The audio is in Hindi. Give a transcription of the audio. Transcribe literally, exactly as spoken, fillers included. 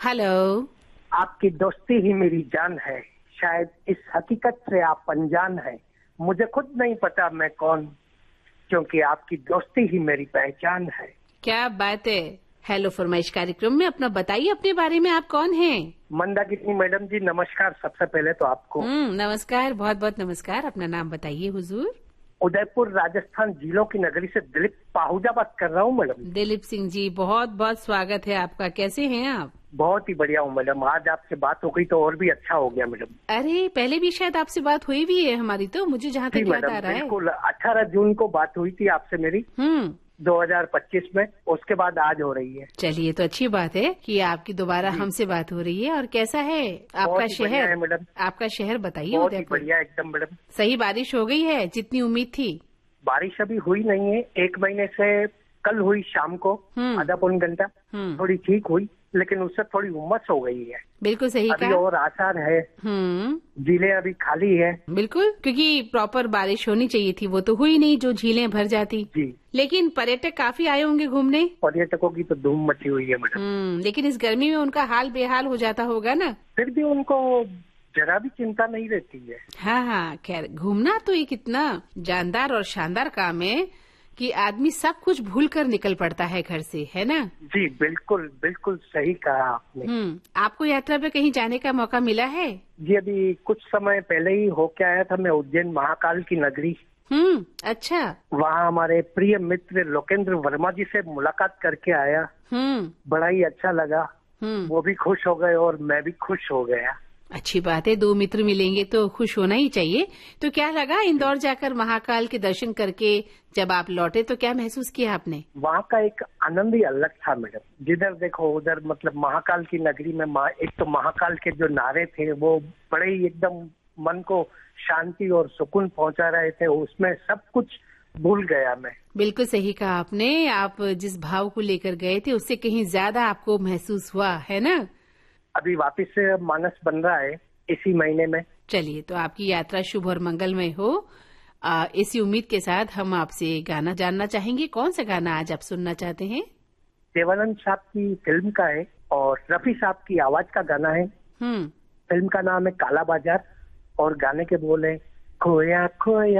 हेलो। आपकी दोस्ती ही मेरी जान है, शायद इस हकीकत से आप अनजान है। मुझे खुद नहीं पता मैं कौन, क्योंकि आपकी दोस्ती ही मेरी पहचान है। क्या बात है। हेलो फरमाइश कार्यक्रम में अपना बताइए, अपने बारे में आप कौन हैं? मंदाकिनी मैडम जी नमस्कार। सबसे पहले तो आपको हम्म नमस्कार, बहुत बहुत नमस्कार। अपना नाम बताइए हुजूर। उदयपुर राजस्थान जिलों की नगरी से दिलीप पाहुजा बात कर रहा हूँ मैडम। दिलीप सिंह जी, बहुत बहुत स्वागत है आपका। कैसे हैं आप? बहुत ही बढ़िया हूँ मैडम। आज आपसे बात हो गई तो और भी अच्छा हो गया मैडम। अरे पहले भी शायद आपसे बात हुई भी है हमारी, तो मुझे जहाँ जी तक याद मैडम, आ रहा है। बिल्कुल अठारह जून को बात हुई थी आपसे मेरी हम्म दो हज़ार पच्चीस में। उसके बाद आज हो रही है। चलिए, तो अच्छी बात है कि आपकी दोबारा हमसे बात हो रही है। और कैसा है आपका बहुत ही बढ़िया शहर? है मैडम। आपका शहर बताइए। बहुत ही उदयपुर बढ़िया एकदम मैडम। सही बारिश हो गई है जितनी उम्मीद थी? बारिश अभी हुई नहीं है, एक महीने से कल हुई शाम को हम्म। आधा पौन घंटा, हम्म थोड़ी ठीक हुई, लेकिन उससे थोड़ी उमस हो गई है। बिल्कुल सही अभी कहा। और आसार है, हम्म झीलें अभी खाली है। बिल्कुल, क्योंकि प्रॉपर बारिश होनी चाहिए थी, वो तो हुई नहीं जो झीलें भर जाती। जी, लेकिन पर्यटक काफी आए होंगे घूमने। पर्यटकों की तो धूम मची हुई है मैडम। हम्म लेकिन इस गर्मी में उनका हाल बेहाल हो जाता होगा ना? फिर भी उनको जरा भी चिंता नहीं रहती है। हाँ हाँ, खैर घूमना तो एक इतना जानदार और शानदार काम है कि आदमी सब कुछ भूल कर निकल पड़ता है घर से, है ना? जी बिल्कुल बिल्कुल सही कहा आपने। हम्म आपको यात्रा पे कहीं जाने का मौका मिला है? जी अभी कुछ समय पहले ही होके आया था मैं उज्जैन महाकाल की नगरी। हम्म अच्छा। वहाँ हमारे प्रिय मित्र लोकेंद्र वर्मा जी से मुलाकात करके आया। हम्म बड़ा ही अच्छा लगा। हम्म वो भी खुश हो गए और मैं भी खुश हो गया। अच्छी बात है, दो मित्र मिलेंगे तो खुश होना ही चाहिए। तो क्या लगा इंदौर जाकर महाकाल के दर्शन करके? जब आप लौटे तो क्या महसूस किया आपने? वहाँ का एक आनंद ही अलग था मैडम। जिधर देखो उधर मतलब महाकाल की नगरी में मा, एक तो महाकाल के जो नारे थे वो बड़े ही एकदम मन को शांति और सुकून पहुंचा रहे थे। उसमें सब कुछ भूल गया मैं। बिल्कुल सही कहा आपने। आप जिस भाव को लेकर गए थे उससे कहीं ज्यादा आपको महसूस हुआ, है ना? अभी वापस से मानस बन रहा है इसी महीने में। चलिए, तो आपकी यात्रा शुभ और मंगलमय हो। आ, इसी उम्मीद के साथ हम आपसे गाना जानना चाहेंगे। कौन सा गाना आज आप सुनना चाहते हैं? देवानंद साहब की फिल्म का है और रफी साहब की आवाज का गाना है। हम्म फिल्म का नाम है काला बाजार और गाने के बोल है खोया खोया